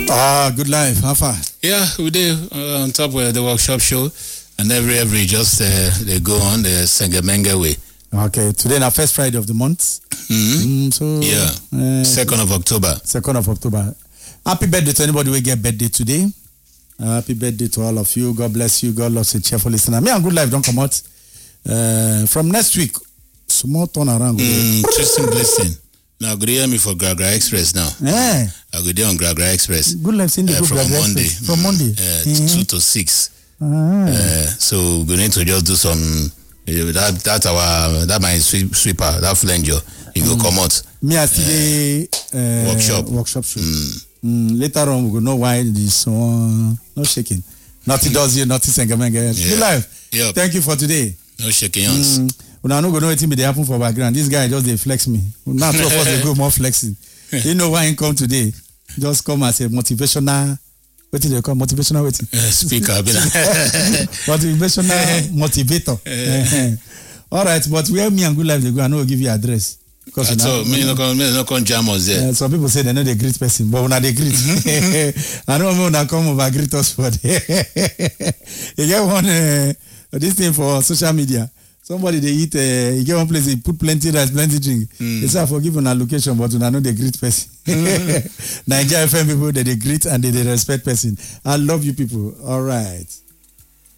Good life. How far? Yeah, we did on top of the workshop show, and every just they go on the Sengemenge way. Okay, today is first Friday of the month. So 2nd of October. 2nd of October. Happy birthday to anybody who get birthday today. Happy birthday to all of you. God bless you. God loves a cheerful listener. Me and Good Life don't come out from next week. Small turn around. Interesting blessing. Now, go hear me for Gragra Express now. Yeah. I go there on Gragra Express. Good Life in the from Monday. Express. From Monday. 2 to 6. So we need to just do some. That my sweeper, that flanger, he will come out. Me as today workshop show. Later on we will know why this one no shaking. Nothing does you, nothing Sengemenge. Good Life. Yep. Thank you for today. No shaking hands. When I no go know anything they happen for background. This guy just they flex me. Now two of us they go more flexing. You know why he come today? Just come as a motivational. What do they call motivational waiting? Speaker. Motivational motivator. All right, but where me and Good Life they go, I know will give you address. Because me no come jam us there. Some people say they know they greet person, but when they greet, I know when I come over greet us for there. You get one this thing for social media. Somebody they eat, you get one place they put plenty rice, plenty drink. They say I forgive on allocation, but when I know they greet person. Nigeria FM people they greet and they respect person. I love you people. All right.